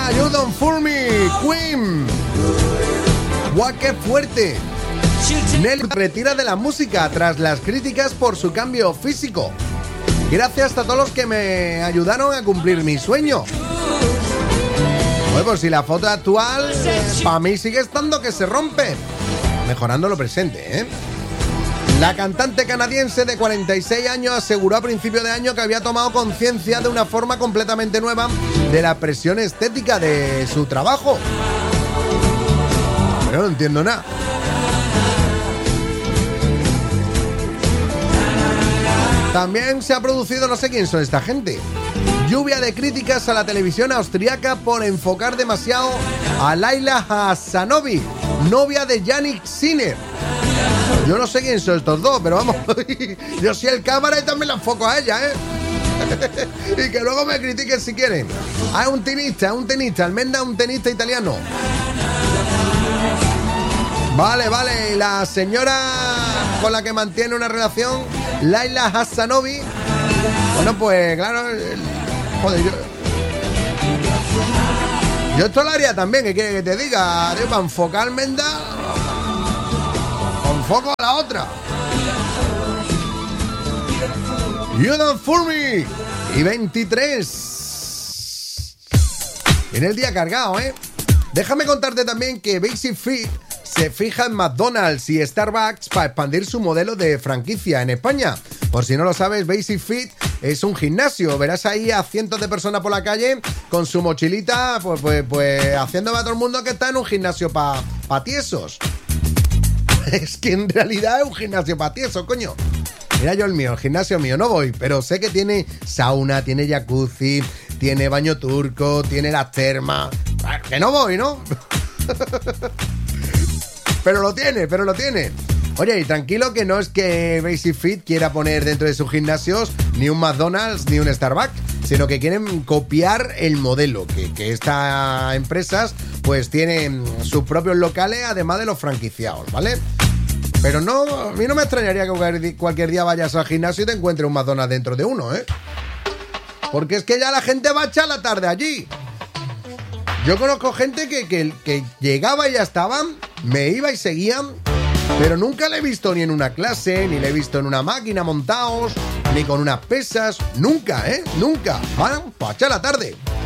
Venga, You Don't Fool Me, Queen. ¡Guau, qué fuerte! Nelly retira de la música tras las críticas por su cambio físico. Gracias a todos los que me ayudaron a cumplir mi sueño. Bueno, pues si la foto actual, para mí sigue estando que se rompe. Mejorando lo presente, ¿eh? La cantante canadiense de 46 años aseguró a principio de año que había tomado conciencia de una forma completamente nueva de la presión estética de su trabajo. Pero no entiendo nada. También se ha producido, no sé quién son esta gente, lluvia de críticas a la televisión austriaca por enfocar demasiado a Laila Hassanovi, novia de Yannick Sinner. Yo no sé quién son estos dos, pero vamos, yo soy el cámara y también la enfoco a ella, ¿eh? Y que luego me critiquen si quieren. Ah, un tenista, Almenda, un tenista italiano. Vale, y la señora con la que mantiene una relación, Laila Hassanovi. Bueno, pues claro, joder, yo esto lo haría también, ¿qué quiere que te diga? Tío, para enfocar Almenda, enfoco a la otra. You Don't Fool Me. Y 23. Viene el día cargado, ¿eh? Déjame contarte también que Basic Fit se fija en McDonald's y Starbucks para expandir su modelo de franquicia en España. Por si no lo sabes, Basic Fit es un gimnasio. Verás ahí a cientos de personas por la calle con su mochilita, pues haciéndome a todo el mundo que está en un gimnasio para tiesos. Es que en realidad es un gimnasio para tiesos, coño. Mira yo el gimnasio mío, no voy, pero sé que tiene sauna, tiene jacuzzi, tiene baño turco, tiene las termas. Que no voy, ¿no? Pero lo tiene. Oye, y tranquilo que no es que Basic Fit quiera poner dentro de sus gimnasios ni un McDonald's ni un Starbucks, sino que quieren copiar el modelo, que estas empresas pues tienen sus propios locales además de los franquiciados, ¿vale? Pero no, a mí no me extrañaría que cualquier día vayas al gimnasio y te encuentres un McDonald's dentro de uno, ¿eh? Porque es que ya la gente va a echar la tarde allí. Yo conozco gente que llegaba y ya estaban, me iba y seguían, pero nunca le he visto ni en una clase, ni le he visto en una máquina montados, ni con unas pesas. Nunca, ¿eh? Nunca. Van para echar la tarde.